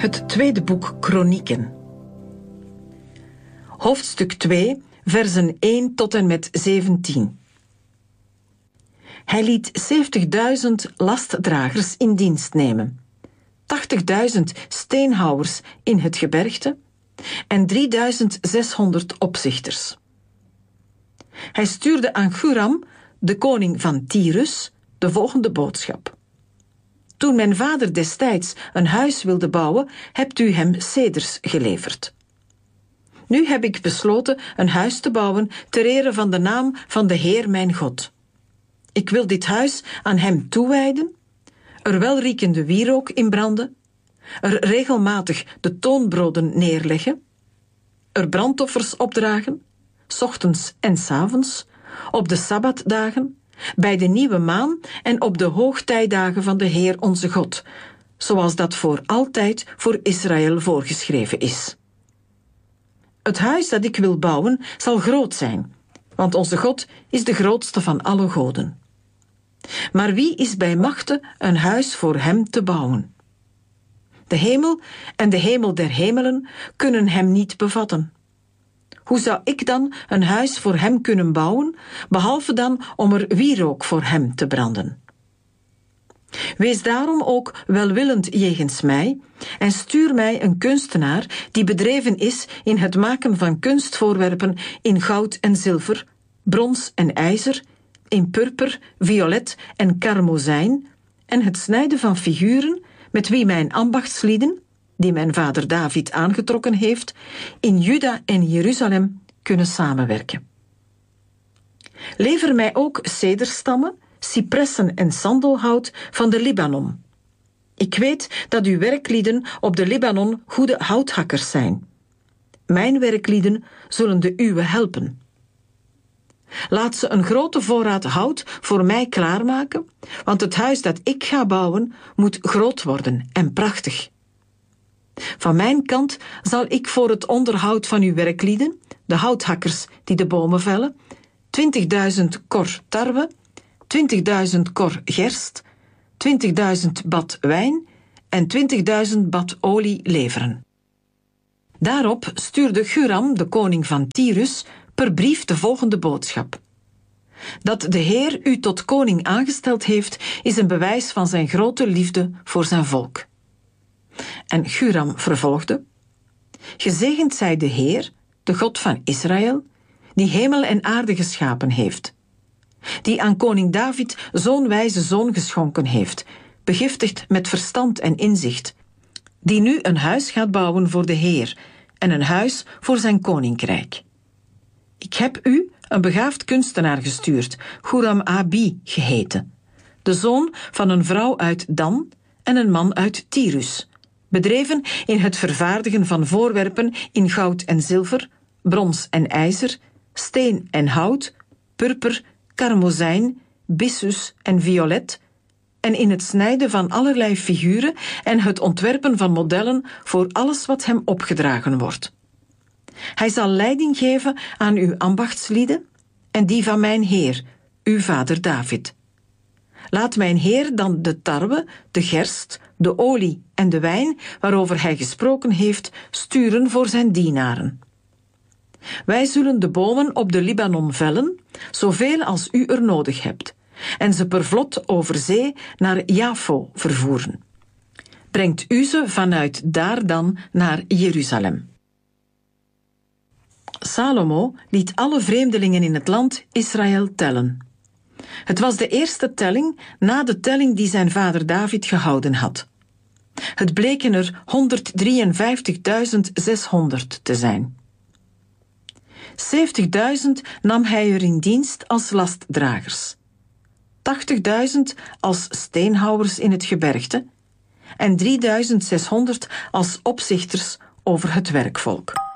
Het tweede boek Kronieken. Hoofdstuk 2, versen 1 tot en met 17. Hij liet 70.000 lastdragers in dienst nemen, 80.000 steenhouwers in het gebergte en 3.600 opzichters. Hij stuurde aan Huram, de koning van Tyrus, de volgende boodschap. Toen mijn vader destijds een huis wilde bouwen, hebt u hem ceders geleverd. Nu heb ik besloten een huis te bouwen ter ere van de naam van de Heer mijn God. Ik wil dit huis aan hem toewijden, er welriekende wierook in branden, er regelmatig de toonbroden neerleggen, er brandoffers opdragen, 's ochtends en 's avonds, op de sabbatdagen, bij de nieuwe maan en op de hoogtijdagen van de Heer onze God, zoals dat voor altijd voor Israël voorgeschreven is. Het huis dat ik wil bouwen zal groot zijn, want onze God is de grootste van alle goden. Maar wie is bij machte een huis voor hem te bouwen? De hemel en de hemel der hemelen kunnen hem niet bevatten. Hoe zou ik dan een huis voor hem kunnen bouwen, behalve dan om er wierook voor hem te branden? Wees daarom ook welwillend jegens mij en stuur mij een kunstenaar die bedreven is in het maken van kunstvoorwerpen in goud en zilver, brons en ijzer, in purper, violet en karmozijn en het snijden van figuren met wie mijn ambachtslieden, die mijn vader David aangetrokken heeft, in Juda en Jeruzalem kunnen samenwerken. Lever mij ook cederstammen, cipressen en sandelhout van de Libanon. Ik weet dat uw werklieden op de Libanon goede houthakkers zijn. Mijn werklieden zullen de uwe helpen. Laat ze een grote voorraad hout voor mij klaarmaken, want het huis dat ik ga bouwen moet groot worden en prachtig. Van mijn kant zal ik voor het onderhoud van uw werklieden, de houthakkers die de bomen vellen, 20.000 kor tarwe, 20.000 kor gerst, 20.000 bad wijn en 20.000 bad olie leveren. Daarop stuurde Huram, de koning van Tyrus, per brief de volgende boodschap. Dat de Heer u tot koning aangesteld heeft, is een bewijs van zijn grote liefde voor zijn volk. En Huram vervolgde: Gezegend zij de Heer, de God van Israël, die hemel en aarde geschapen heeft, die aan koning David zo'n wijze zoon geschonken heeft, begiftigd met verstand en inzicht, die nu een huis gaat bouwen voor de Heer en een huis voor zijn koninkrijk. Ik heb u een begaafd kunstenaar gestuurd, Huram-Abi geheten, de zoon van een vrouw uit Dan en een man uit Tyrus, bedreven in het vervaardigen van voorwerpen in goud en zilver, brons en ijzer, steen en hout, purper, karmozijn, byssus en violet, en in het snijden van allerlei figuren en het ontwerpen van modellen voor alles wat hem opgedragen wordt. Hij zal leiding geven aan uw ambachtslieden en die van mijn Heer, uw vader David. Laat mijn Heer dan de tarwe, de gerst, de olie en de wijn, waarover hij gesproken heeft, sturen voor zijn dienaren. Wij zullen de bomen op de Libanon vellen, zoveel als u er nodig hebt, en ze per vlot over zee naar Jafo vervoeren. Brengt u ze vanuit daar dan naar Jeruzalem. Salomo liet alle vreemdelingen in het land Israël tellen. Het was de eerste telling na de telling die zijn vader David gehouden had. Het bleken er 153.600 te zijn. 70.000 nam hij er in dienst als lastdragers, 80.000 als steenhouwers in het gebergte en 3.600 als opzichters over het werkvolk.